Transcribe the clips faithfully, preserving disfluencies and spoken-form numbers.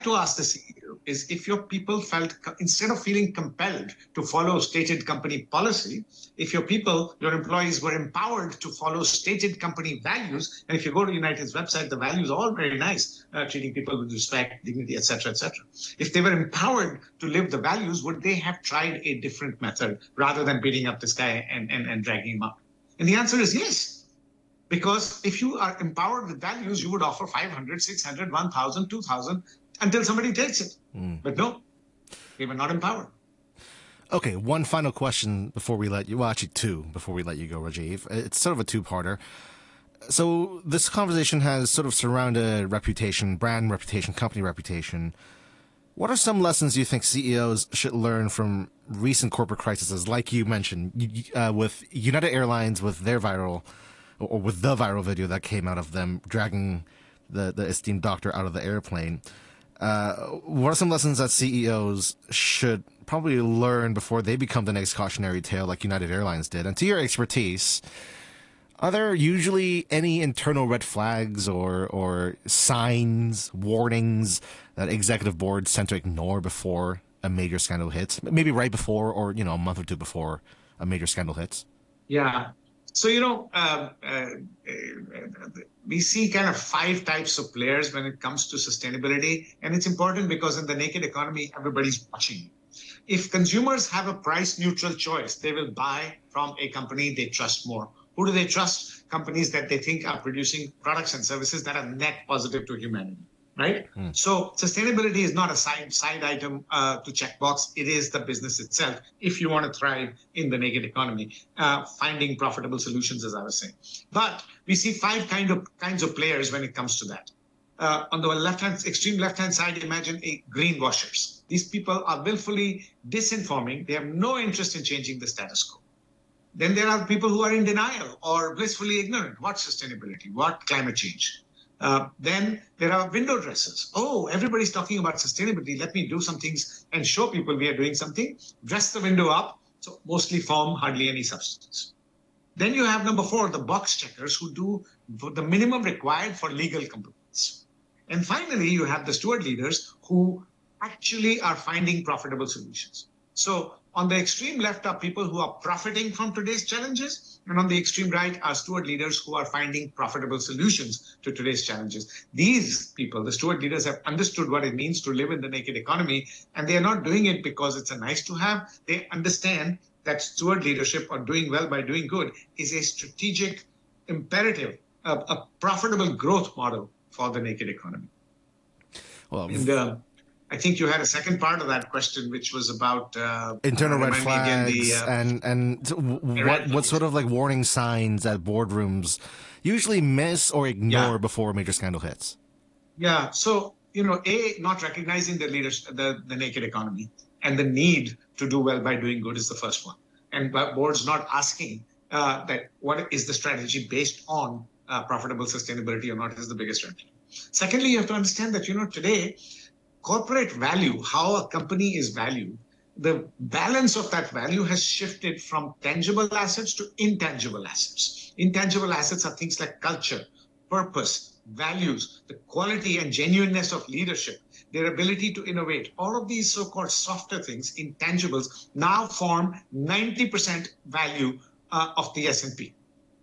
to ask the C E O is if your people felt, instead of feeling compelled to follow stated company policy, if your people, your employees were empowered to follow stated company values, and if you go to United's website, the values are all very nice, uh, treating people with respect, dignity, et cetera, et cetera. If they were empowered to live the values, would they have tried a different method rather than beating up this guy and, and, and dragging him up? And the answer is yes. Because if you are empowered with values, you would offer five hundred, six hundred, one thousand, two thousand until somebody takes it. Mm. But no, they were not empowered. Okay, one final question before we let you, well, actually two before we let you go, Rajiv. It's sort of a two-parter. So this conversation has sort of surrounded reputation, brand reputation, company reputation. What are some lessons you think C E Os should learn from recent corporate crises, like you mentioned, uh, with United Airlines, with their viral, or with the viral video that came out of them dragging the, the esteemed doctor out of the airplane? Uh, what are some lessons that C E Os should probably learn before they become the next cautionary tale like United Airlines did? And to your expertise, are there usually any internal red flags or or signs, warnings that executive boards tend to ignore before a major scandal hits? Maybe right before, or, you know, a month or two before a major scandal hits? Yeah. So, you know, uh, uh, we see kind of five types of players when it comes to sustainability. And it's important because in the naked economy, everybody's watching. If consumers have a price neutral choice, they will buy from a company they trust more. Who do they trust? Companies that they think are producing products and services that are net positive to humanity. Right? Mm. So sustainability is not a side side item uh, to checkbox. It is the business itself. If you want to thrive in the naked economy, uh, finding profitable solutions, as I was saying. But we see five kind of kinds of players when it comes to that. Uh, on the left hand, extreme left hand side, imagine a greenwashers. These people are willfully disinforming. They have no interest in changing the status quo. Then there are people who are in denial or blissfully ignorant. What sustainability? What climate change? Uh, then there are window dressers. Oh, everybody's talking about sustainability. Let me do some things and show people we are doing something. Dress the window up. So mostly foam, hardly any substance. Then you have number four, the box checkers who do the minimum required for legal compliance. And finally, you have the steward leaders who actually are finding profitable solutions. So on the extreme left are people who are profiting from today's challenges, and on the extreme right are steward leaders who are finding profitable solutions to today's challenges. These people, the steward leaders, have understood what it means to live in the naked economy, and they are not doing it because it's a nice to have. They understand that steward leadership, or doing well by doing good, is a strategic imperative, a, a profitable growth model for the naked economy. Well, and, uh, I think you had a second part of that question, which was about uh, internal red flags the, uh, and and what what sort of like warning signs that boardrooms usually miss or ignore yeah. before a major scandal hits. Yeah. So, you know, a not recognizing the leadership, the the naked economy, and the need to do well by doing good is the first one. And boards not asking uh, that what is the strategy based on uh, profitable sustainability or not is the biggest red flag. Secondly, you have to understand that, you know, today, corporate value, how a company is valued, the balance of that value has shifted from tangible assets to intangible assets. Intangible assets are things like culture, purpose, values, the quality and genuineness of leadership, their ability to innovate. All of these so-called softer things, intangibles, now form ninety percent value uh, of the S and P.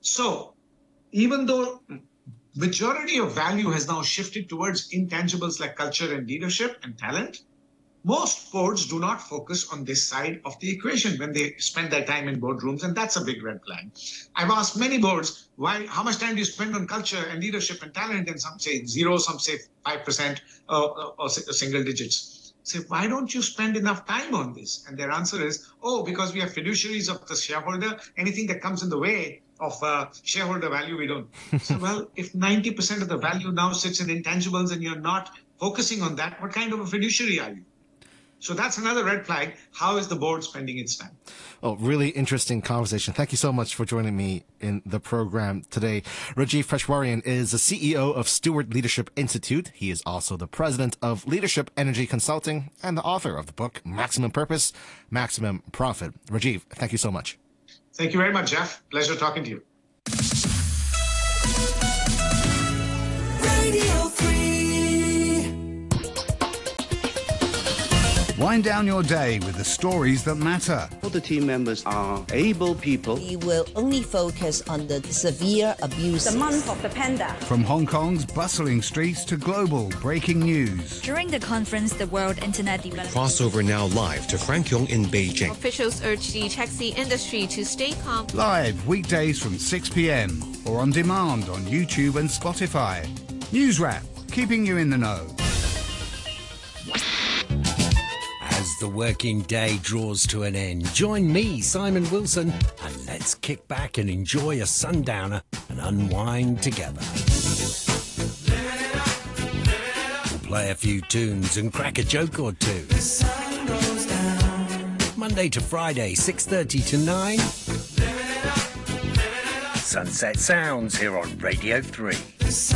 So even though majority of value has now shifted towards intangibles like culture and leadership and talent, most boards do not focus on this side of the equation when they spend their time in boardrooms, and that's a big red flag. I've asked many boards, why, how much time do you spend on culture and leadership and talent? And some say zero, some say five percent uh, or single digits. Say, why don't you spend enough time on this? And their answer is, oh, because we are fiduciaries of the shareholder. Anything that comes in the way of uh, shareholder value, we don't. So, well, if ninety percent of the value now sits in intangibles and you're not focusing on that, what kind of a fiduciary are you? So that's another red flag. How is the board spending its time? Oh, really interesting conversation. Thank you so much for joining me in the program today. Rajiv Peshwarian is the C E O of Steward Leadership Institute. He is also the president of Leadership Energy Consulting and the author of the book Maximum Purpose, Maximum Profit. Rajiv, thank you so much. Thank you very much, Jeff. Pleasure talking to you. Radio three. Wind down your day with the stories that matter. All the team members are able people. We will only focus on the severe abuse. The month of the panda. From Hong Kong's bustling streets to global breaking news. During the conference, the World Internet Development Crossover now live to Frankyong in Beijing. Officials urge the taxi industry to stay calm. Live weekdays from six p m or on demand on YouTube and Spotify. News Wrap, keeping you in the know. As the working day draws to an end, join me, Simon Wilson, and let's kick back and enjoy a sundowner and unwind together. We'll play a few tunes and crack a joke or two. Monday to Friday, six thirty to nine. Sunset Sounds here on Radio three.